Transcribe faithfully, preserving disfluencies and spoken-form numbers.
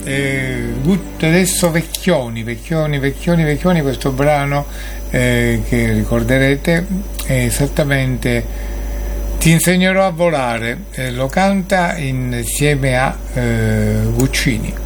eh, adesso Vecchioni, Vecchioni, Vecchioni, Vecchioni, questo brano eh, che ricorderete è esattamente Ti insegnerò a volare, eh, lo canta insieme a eh, Guccini.